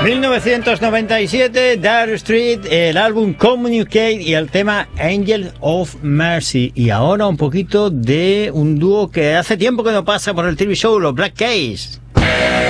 1997, Dire Street, el álbum Communicate y el tema Angel of Mercy. Y ahora un poquito de un dúo que hace tiempo que no pasa por el TV show, los Black Keys.